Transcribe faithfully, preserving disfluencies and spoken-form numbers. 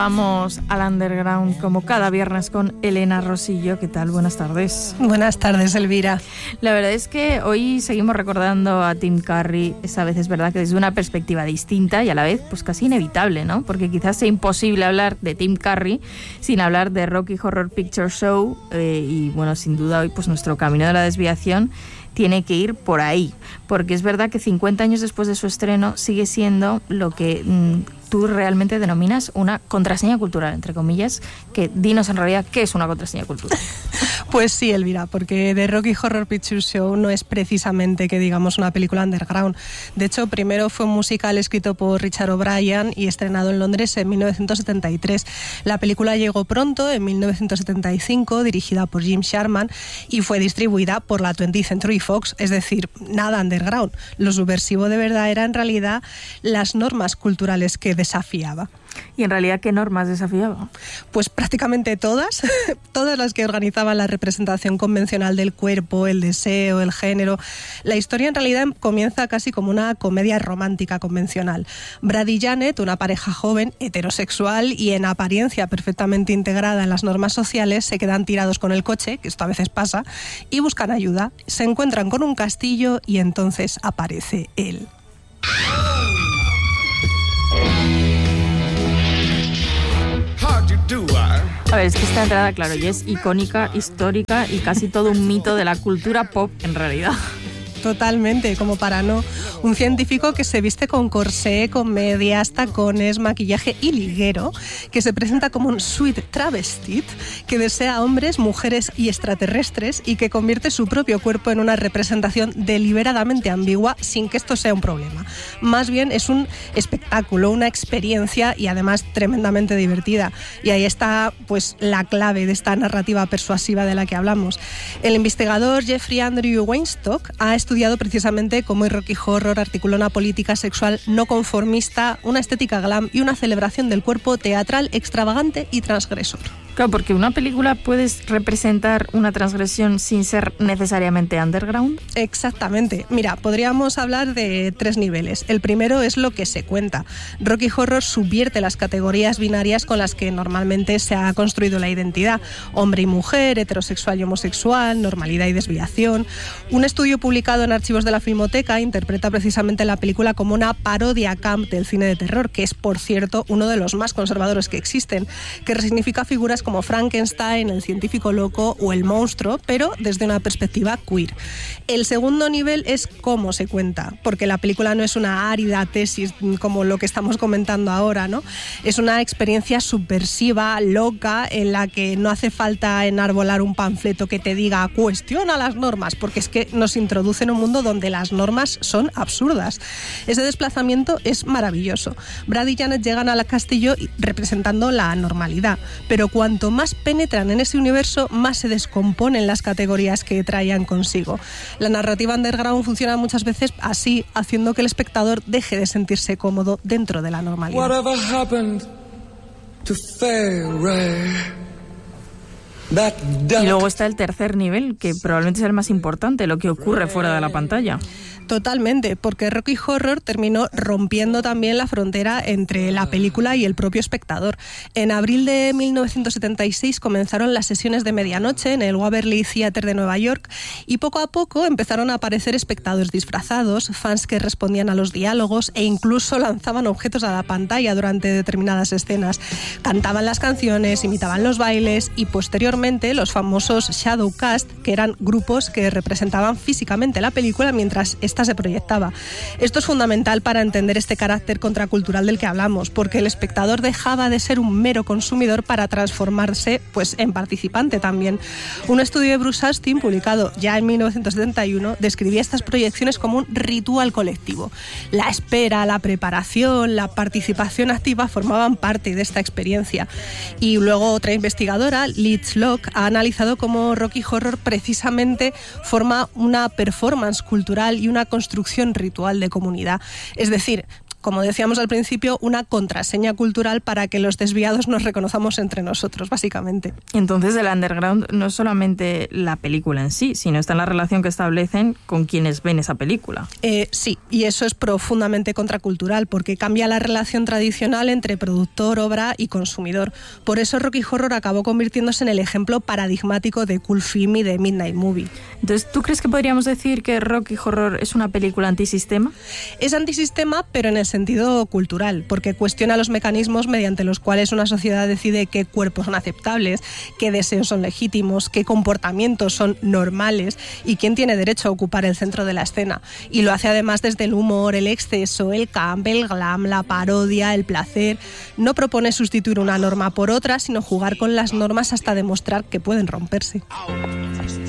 Vamos al underground como cada viernes con Elena Rosillo. ¿Qué tal? Buenas tardes. Buenas tardes, Elvira. La verdad es que hoy seguimos recordando a Tim Curry. Esta vez es verdad que desde una perspectiva distinta y a la vez pues casi inevitable, ¿no? Porque quizás sea imposible hablar de Tim Curry sin hablar de Rocky Horror Picture Show eh, y bueno, sin duda hoy pues nuestro camino de la desviación tiene que ir por ahí, porque es verdad que cincuenta años después de su estreno sigue siendo lo que mmm, tú realmente denominas una contraseña cultural, entre comillas, que dinos en realidad qué es una contraseña cultural. Pues sí, Elvira, porque The Rocky Horror Picture Show no es precisamente que digamos una película underground. De hecho, primero fue un musical escrito por Richard O'Brien y estrenado en Londres en mil novecientos setenta y tres. La película llegó pronto, en mil novecientos setenta y cinco, dirigida por Jim Sharman y fue distribuida por la twentieth Century Fox, es decir, nada underground. Lo subversivo de verdad era en realidad las normas culturales que desafiaba. ¿Y en realidad qué normas desafiaba? Pues prácticamente todas, todas las que organizaban la representación convencional del cuerpo, el deseo, el género. La historia en realidad comienza casi como una comedia romántica convencional. Brad y Janet, una pareja joven, heterosexual y en apariencia perfectamente integrada en las normas sociales, se quedan tirados con el coche, que esto a veces pasa, y buscan ayuda. Se encuentran con un castillo y entonces aparece él. A ver, es que esta entrada, claro, ya es icónica, histórica y casi todo un mito de la cultura pop en realidad. Totalmente, como para no. Un científico que se viste con corsé, con medias, tacones, maquillaje y liguero, que se presenta como un sweet travestit, que desea hombres, mujeres y extraterrestres y que convierte su propio cuerpo en una representación deliberadamente ambigua sin que esto sea un problema. Más bien es un espectáculo, una experiencia y además tremendamente divertida. Y ahí está pues la clave de esta narrativa persuasiva de la que hablamos. El investigador Jeffrey Andrew Weinstock ha estudiado estudiado precisamente cómo el Rocky Horror articuló una política sexual no conformista, una estética glam y una celebración del cuerpo teatral, extravagante y transgresor. Claro, porque una película puede representar una transgresión sin ser necesariamente underground. Exactamente. Mira, podríamos hablar de tres niveles. El primero es lo que se cuenta. Rocky Horror subvierte las categorías binarias con las que normalmente se ha construido la identidad. Hombre y mujer, heterosexual y homosexual, normalidad y desviación. Un estudio publicado en Archivos de la Filmoteca interpreta precisamente la película como una parodia camp del cine de terror, que es, por cierto, uno de los más conservadores que existen, que resignifica figuras como Frankenstein, el científico loco o el monstruo, pero desde una perspectiva queer. El segundo nivel es cómo se cuenta, porque la película no es una árida tesis como lo que estamos comentando ahora, ¿no? Es una experiencia subversiva, loca, en la que no hace falta enarbolar un panfleto que te diga cuestiona las normas, porque es que nos introduce en un mundo donde las normas son absurdas. Ese desplazamiento es maravilloso. Brad y Janet llegan al castillo representando la normalidad, pero cuando Cuanto más penetran en ese universo, más se descomponen las categorías que traían consigo. La narrativa underground funciona muchas veces así, haciendo que el espectador deje de sentirse cómodo dentro de la normalidad. Whatever happened to Fairy? Y luego está el tercer nivel, que probablemente es el más importante, lo que ocurre fuera de la pantalla. Totalmente, porque Rocky Horror terminó rompiendo también la frontera entre la película y el propio espectador. En abril de mil novecientos setenta y seis comenzaron las sesiones de medianoche en el Waverly Theatre de Nueva York y poco a poco empezaron a aparecer espectadores disfrazados, fans que respondían a los diálogos e incluso lanzaban objetos a la pantalla durante determinadas escenas. Cantaban las canciones, imitaban los bailes y posteriormente los famosos Shadow Cast, que eran grupos que representaban físicamente la película mientras esta se proyectaba. Esto es fundamental para entender este carácter contracultural del que hablamos, porque el espectador dejaba de ser un mero consumidor para transformarse pues, en participante también. Un estudio de Bruce Austin, publicado ya en mil novecientos setenta y uno, describía estas proyecciones como un ritual colectivo. La espera, la preparación, la participación activa formaban parte de esta experiencia. Y luego otra investigadora, Liz Locke, ha analizado cómo Rocky Horror precisamente forma una performance cultural y una construcción ritual de comunidad. Es decir, como decíamos al principio, una contraseña cultural para que los desviados nos reconozcamos entre nosotros, básicamente. Entonces el underground no es solamente la película en sí, sino está en la relación que establecen con quienes ven esa película. Eh, sí, y eso es profundamente contracultural, porque cambia la relación tradicional entre productor, obra y consumidor. Por eso Rocky Horror acabó convirtiéndose en el ejemplo paradigmático de cult film y de midnight movie. Entonces, ¿tú crees que podríamos decir que Rocky Horror es una película antisistema? Es antisistema, pero en el sentido cultural, porque cuestiona los mecanismos mediante los cuales una sociedad decide qué cuerpos son aceptables, qué deseos son legítimos, qué comportamientos son normales y quién tiene derecho a ocupar el centro de la escena. Y lo hace además desde el humor, el exceso, el camp, el glam, la parodia, el placer. No propone sustituir una norma por otra, sino jugar con las normas hasta demostrar que pueden romperse.